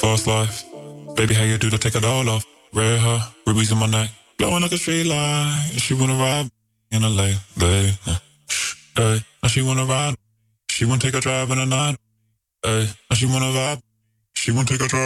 Fast life. Baby, how you do to take it all off? Red hair, rubies in my neck, glowing like a street light. She wanna ride in a late, hey. Now she wanna ride. She wanna take a drive in the night, hey. Now she wanna vibe. She wanna take a drive.